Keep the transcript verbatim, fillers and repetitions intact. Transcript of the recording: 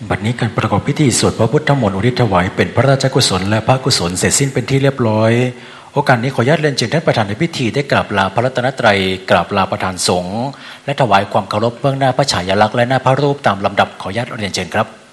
บัดนี้การประกอบพิธีสวดพระพุทธมนต์อุทิศถวายเป็นพระราชกุศลและพระกุศลเสร็จสิ้นเป็นที่เรียบร้อยโอกาสนี้ขออนุญาตเรียนเชิญท่านประธานในพิธีได้กราบลาพระรัตนตรัยกราบลาประธานสงฆ์และถวายความเคารพเบื้องหน้าพระฉายาลักษณ์และหน้าพระรูปตามลำดับขออนุญาตเรียนเชิญครับ